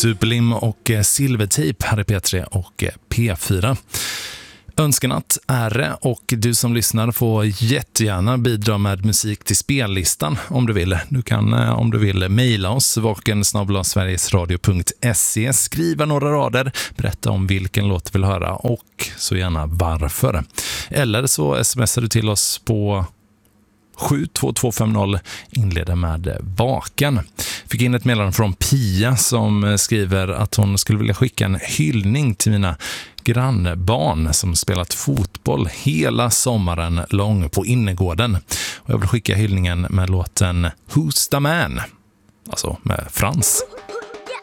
Superlim och Silvertape här i P3 och P4. Önskenatt är det, och du som lyssnar får jättegärna bidra med musik till spellistan om du vill. Du kan, om du vill, mejla oss vaken@sverigesradio.se, skriva några rader, berätta om vilken låt du vill höra och så gärna varför. Eller så smsar du till oss på 72250, inleder med Vaken. Fick in ett meddelande från Pia som skriver att hon skulle vilja skicka en hyllning till mina grannbarn som spelat fotboll hela sommaren lång på innergården. Och jag vill skicka hyllningen med låten Who's the Man? Alltså med Frans.